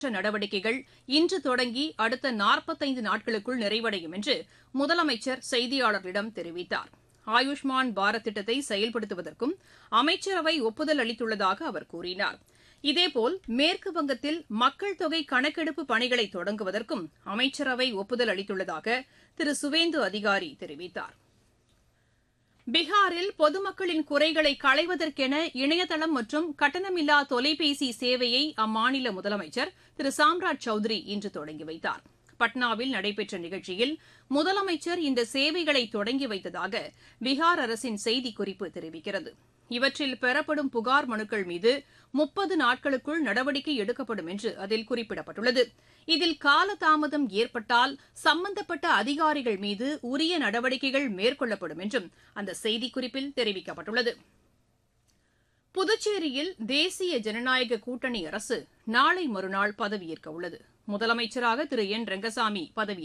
நடவடிக்கைகள் இன்று தொடங்கி அடுத்த 45 நாட்களுக்குள் நிறைவடையும் என்று முதலமைச்சர் செய்தியாளர்களிடம் தெரிவித்தார். ஆயுஷ்மான் பாரத் திட்டத்தை செயல்படுத்துவதற்கும் அமைச்சரவை ஒப்புதல் அளித்துள்ளதாக அவர் கூறினார். இதேபோல் மேற்குவங்கத்தில் மக்கள் தொகை கணக்கெடுப்பு பணிகளை தொடங்குவதற்கும் அமைச்சரவை ஒப்புதல் அளித்துள்ளதாக திரு சுவேந்து அதிகாரி தெரிவித்தார். பீகாரில் பொதுமக்களின் குறைகளை களைவதற்கென இணையதளம் மற்றும் கட்டணமில்லா தொலைபேசி சேவையை அம்மாநில முதலமைச்சர் திரு சாம்ராஜ் சௌத்ரி இன்று தொடங்கி வைத்தார். பட்னாவில் நடைபெற்ற நிகழ்ச்சியில் முதலமைச்சர் இந்த சேவைகளை தொடங்கி வைத்ததாக பீகார் அரசின் செய்திக்குறிப்பு தெரிவிக்கிறது. இவற்றில் பெறப்படும் புகார் மனுக்கள் மீது 30 நாட்களுக்குள் நடவடிக்கை எடுக்கப்படும் என்று அதில் குறிப்பிடப்பட்டுள்ளது. இதில் காலதாமதம் ஏற்பட்டால் சம்பந்தப்பட்ட அதிகாரிகள் மீது உரிய நடவடிக்கைகள் மேற்கொள்ளப்படும் என்றும் அந்த செய்திக்குறிப்பில் தெரிவிக்கப்பட்டுள்ளது. புதுச்சேரியில் தேசிய ஜனநாயக கூட்டணி அரசு நாளை மறுநாள் பதவியேற்க உள்ளது. முதலமைச்சராக திரு என் ரங்கசாமி பதவியேற்க